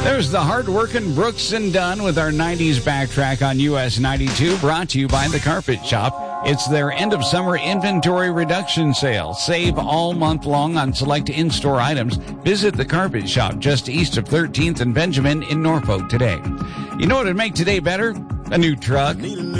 There's the hard-working Brooks and Dunn with our 90s backtrack on US 92, brought to you by The Carpet Shop. It's their end-of-summer inventory reduction sale. Save all month long on select in-store items. Visit The Carpet Shop just east of 13th and Benjamin in Norfolk today. You know what would make today better? A new truck.